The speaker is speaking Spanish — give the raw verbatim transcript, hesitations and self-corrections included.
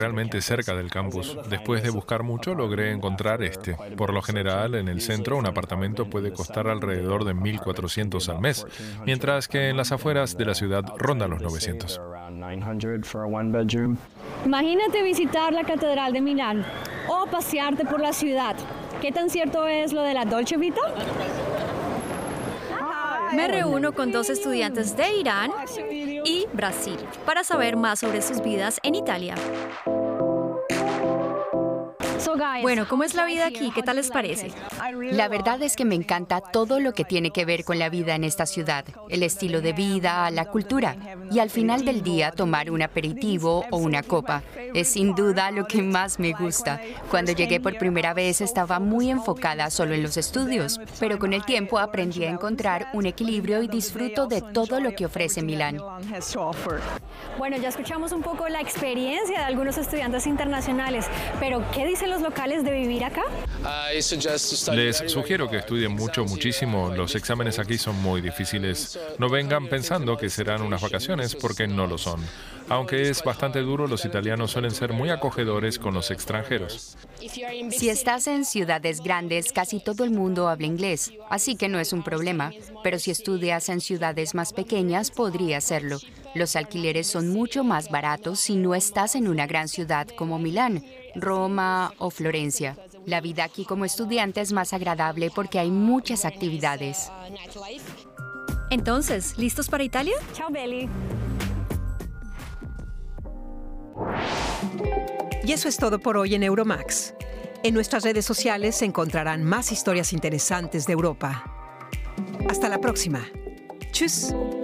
realmente cerca del campus. Después de buscar mucho, logré encontrar este. Por lo general, en el centro, un apartamento puede costar alrededor de mil cuatrocientos al mes, mientras que en las afueras de la ciudad ronda los novecientos. Imagínate visitar la Catedral de Milán o pasearte por la ciudad. ¿Qué tan cierto es lo de la Dolce Vita? Me reúno con dos estudiantes de Irán y Brasil para saber más sobre sus vidas en Italia. Bueno, ¿cómo es la vida aquí? ¿Qué tal les parece? La verdad es que me encanta todo lo que tiene que ver con la vida en esta ciudad, el estilo de vida, la cultura. Y al final del día, tomar un aperitivo o una copa es sin duda lo que más me gusta. Cuando llegué por primera vez estaba muy enfocada solo en los estudios, pero con el tiempo aprendí a encontrar un equilibrio y disfruto de todo lo que ofrece Milán. Bueno, ya escuchamos un poco la experiencia de algunos estudiantes internacionales, pero ¿qué dicen los locales de vivir acá? Les sugiero que estudien mucho, muchísimo. Los exámenes aquí son muy difíciles. No vengan pensando que serán unas vacaciones, porque no lo son. Aunque es bastante duro, los italianos suelen ser muy acogedores con los extranjeros. Si estás en ciudades grandes, casi todo el mundo habla inglés, así que no es un problema. Pero si estudias en ciudades más pequeñas, podría serlo. Los alquileres son mucho más baratos si no estás en una gran ciudad como Milán, Roma o Florencia. La vida aquí como estudiante es más agradable porque hay muchas actividades. Entonces, ¿listos para Italia? Chao, Beli. Y eso es todo por hoy en Euromax. En nuestras redes sociales encontrarán más historias interesantes de Europa. Hasta la próxima. Tschüss.